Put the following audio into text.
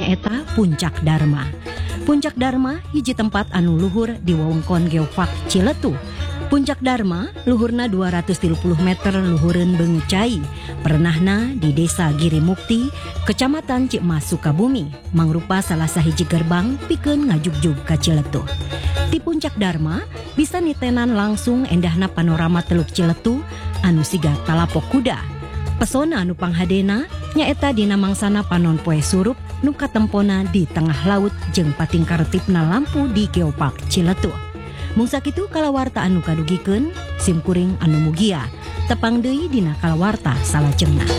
nyaeta Puncak Dharma. Puncak Dharma hiji tempat anu luhur di wewengkon Geopark Ciletuh. Puncak Dharma luhurna 230 meter luhureun Beungeut Cai. Perenahna di Desa Giri Mukti, Kecamatan Cikmas, Sukabumi, mangrupa salah sahiji gerbang pikeun ngajugjug ka Ciletuh. Di Puncak Dharma bisa nitenan langsung endahna panorama Teluk Ciletuh anu siga talapok kuda. Pesona anu panghadena nyaeta dina mangsana panon poe surup nu katempona di tengah laut jeung patingkaretipna lampu di Geopark Ciletuh. Mung sakitu kalawarta anu kadugikeun, simkuring anu mugia tepang deui dina kalawarta salajengna.